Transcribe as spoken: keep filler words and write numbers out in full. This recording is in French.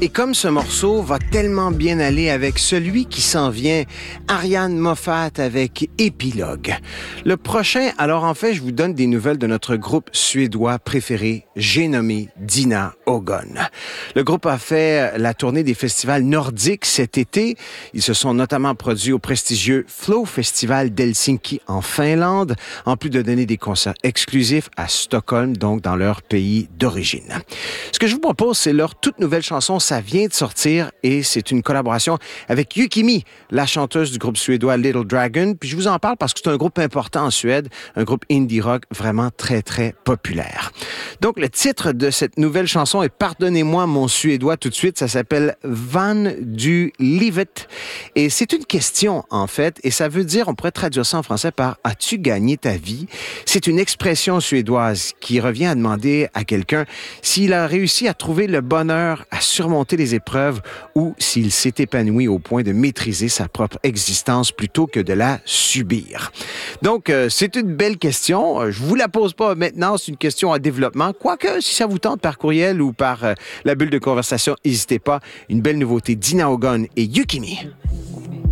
Et comme ce morceau va tellement bien aller avec celui qui s'en vient, Ariane Moffat avec Épilogue. Le prochain, alors en fait, je vous donne des nouvelles de notre groupe suédois préféré, j'ai nommé Dina Ogon. Le groupe a fait la tournée des festivals nordiques cet été. Ils se sont notamment produits au prestigieux Flow Festival d'Helsinki en Finlande, en plus de donner des concerts exclusifs à Stockholm, donc dans leur pays d'origine. Ce que je vous propose, c'est leur toute nouvelle chanson, ça vient de sortir et c'est une collaboration avec Yukimi, la chanteuse du groupe suédois Little Dragon. Puis je vous en parle parce que c'est un groupe important en Suède, un groupe indie rock vraiment très, très populaire. Donc, le titre de cette nouvelle chanson est « Pardonnez-moi mon suédois tout de suite ». Ça s'appelle « Van du livet ». Et c'est une question, en fait, et ça veut dire, on pourrait traduire ça en français par « As-tu gagné ta vie ?» C'est une expression suédoise qui revient à demander à quelqu'un s'il a réussi à trouver le bonheur, à surmonter les épreuves ou s'il s'est épanoui au point de maîtriser sa propre existence plutôt que de la subir. Donc, euh, c'est une belle question. Je vous la pose pas maintenant, c'est une question à développement. Quoique, si ça vous tente par courriel ou par euh, la bulle de conversation, n'hésitez pas. Une belle nouveauté, Dina Ogon et Yukimi.